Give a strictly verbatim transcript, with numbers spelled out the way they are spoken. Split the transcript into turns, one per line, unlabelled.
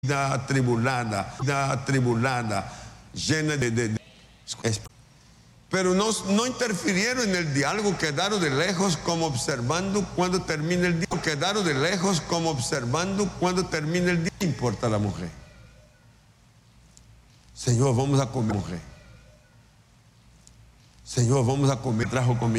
vida atribulada, vida atribulada, llena de... de, de pero no, no interfirieron en el diálogo, quedaron de lejos como observando cuando termina el día. Quedaron de lejos como observando cuando termina el día. No importa la mujer. Señor, vamos a comer, mujer. Señor, vamos a comer. Trajo comida.